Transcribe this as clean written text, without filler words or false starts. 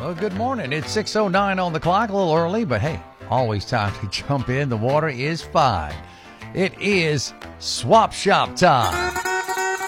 Well, good morning. It's 6:09 on the clock, a little early, but hey, always time to jump in. The water is fine. It is swap shop time.